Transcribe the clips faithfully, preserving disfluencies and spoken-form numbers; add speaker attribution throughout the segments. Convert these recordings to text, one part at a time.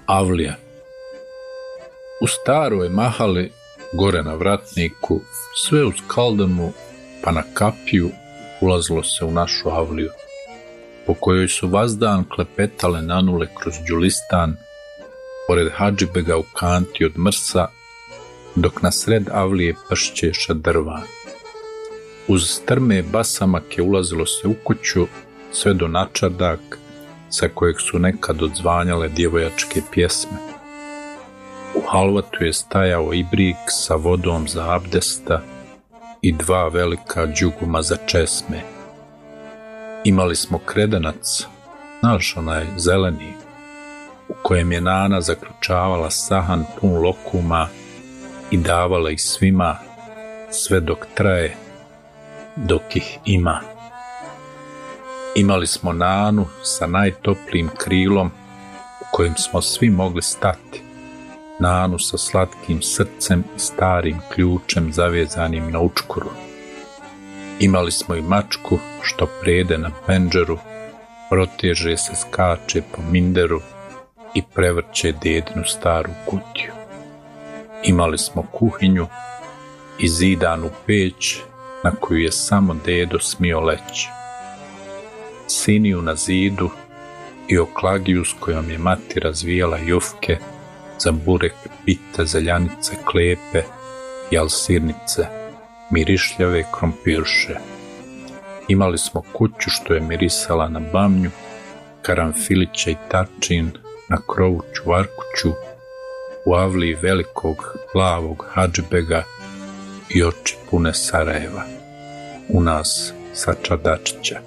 Speaker 1: Avlija. U staroj mahali, gore na vratniku, sve uz kaldrmu pa na kapiju ulazilo se u našu avliju, po kojoj su vazdan klepetale nanule kroz đulistan, pored hadžibega u kanti od mrsa, dok na sred avlije pršće šadrvan. Uz strme basamake ulazilo se u kuću, sve do načardak, sa kojeg su nekad odzvanjale djevojačke pjesme. U halvatu je stajao ibrik sa vodom za abdesta i dva velika đuguma za česme. Imali smo kredenac, znaš onaj zeleni, u kojem je nana zaključavala sahan pun lokuma i davala ih svima, sve dok traje, dok ih ima. Imali smo nanu sa najtoplijim krilom u kojem smo svi mogli stati, nanu sa slatkim srcem i starim ključem zavezanim na učkuru. Imali smo i mačku što prede na pendžeru, proteže se, skače po minderu i prevrće dedinu staru kutiju. Imali smo kuhinju i zidanu peć na koju je samo dedo smio leći, siniju na zidu i oklagiju s kojom je mati razvijala jufke za burek, pite, zeljanice, klepe i alsirnice, mirišljave krompirše. Imali smo kuću što je mirisala na bamnju, karanfilića i tačin, na krovu čuvarkuću, u avliji velikog plavog hadžbega i oči pune Sarajeva, u nas sa Čadačića.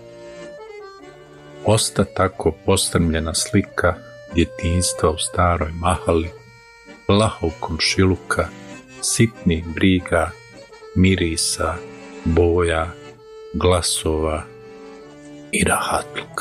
Speaker 1: Osta tako postrmljena slika djetinjstva u staroj mahali, plahog komšiluka, sitnih briga, mirisa, boja, glasova i rahatluka.